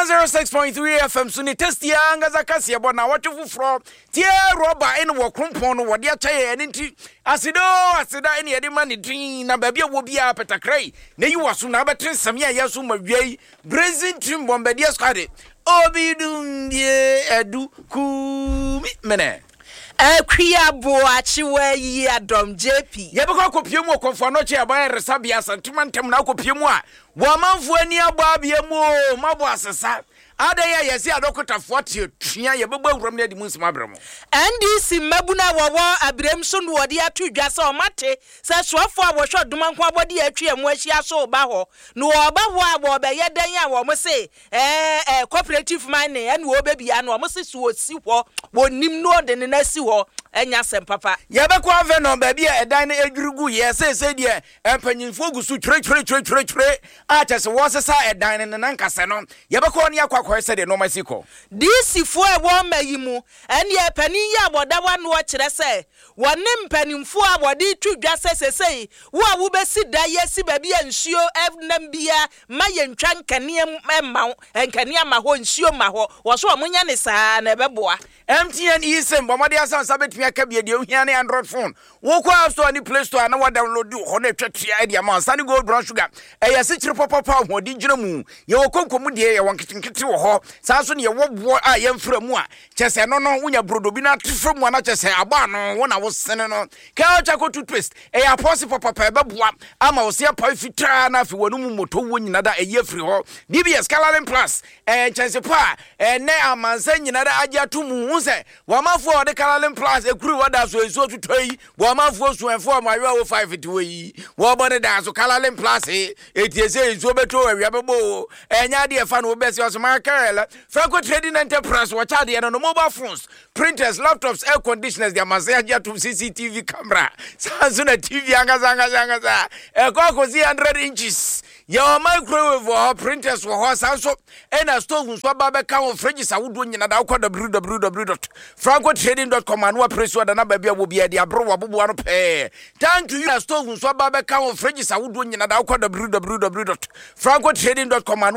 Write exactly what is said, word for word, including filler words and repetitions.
one oh six point three F M so ne test ya ngaza kase ebo na watwe fufro tie roba ene wo krompon no wode achaye ene nti asido asida ene yede ma ne din na ba bia wo bia petakrai na yi waso na betre samia yeso mawiai brazil team bombardier squad obidum die edu kumi mene Ekwia boachi we yi adom J P. Ye be ko pie mu konfo no che aban resabia santima ntem na ko pie mu a wo manfo ani aba bia mu o mabo asesa adaya yesi adokota forty tua ye beba wuram na di mu nsima abramo N D C mabuna wowo abrem so no wode atu dwa se o mate se soafo a wo hwe domanko abode atwa mu ahia so ba ho no oba ho a wo be ye dan a wo mo se eh eh cooperative mining ene wo be bia no mo se so si ho wonim no de ne na si ho enya sem papa ye be ko ave no ba bia edan na edwurugu ye se se de empanyinfo gusu twre twre twre twre twre a chese wo sesa edan ne nankase no ye be ko ne akwa se de no masiko D C fo e wo mayimu ene e panin ya boda wa no kire se wone mpanimfo a bode twudwa sesesei wo a wo besi da yesi ba bia nsuo enam bia ma ye ntwa nkane emma nkane ma ho nsuo ma ho wo so omunya ne saa na beboa M T N isem bomade asan sabetumi aka bia de ohia ne Android phone wo ko App Store ni Play Store na wa download ho na twetwa dia ma Sunny Gold Brown Sugar e ya se kire papa pa ho di gyina mu ye wo konkomu de ye won kitinkiti wo ho saa so ne ye wo bo a ye mfra mu a chese no no wonya brodo bi na tefra mu na chese aba no wo na wo sene no ka cha ko toothpaste e ya pose papa pa beboa ama wo se pa fitra na fi wonu mu moto wo nyina da e ye fri ho D B S Coloring Plus e chese pa e ne amansa nyina da agya to mu unse wa mafo de Coloring Plus e kuru wada so ezo tutoi wa mafo so enfo ma wa wo five fifty we wo bode da so Coloring Plus e etiese ezo beto awia bebo enya de fa no besi so ma karela Franco Trading Enterprise wa chade no mobile phones printers laptops air conditioners dia masaja to C C T V camera sanzuna T V anga zanga zanga za e ko ko one hundred inches ya microwave or printers wo ho sanso e na stove so ba be ka wo fridge sa wodo nyina da ko w w w dot franco trading dot com anu press order na ba bia wo bia dia bro wo bobo anu pe thank you na stove so ba be ka wo fridge sa wodo nyina da ko w w w dot franco trading dot com